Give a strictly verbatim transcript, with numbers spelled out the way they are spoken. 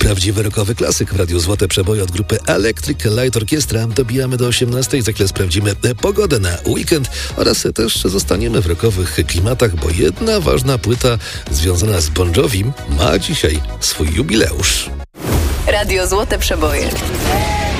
Prawdziwy rockowy klasyk w Radiu Złote Przeboje od grupy Electric Light Orchestra. Dobijamy do osiemnastej, za chwilę sprawdzimy pogodę na weekend oraz też zostaniemy w rockowych klimatach, bo jedna ważna płyta związana z Bon Jovim ma dzisiaj swój jubileusz. Radio Złote Przeboje.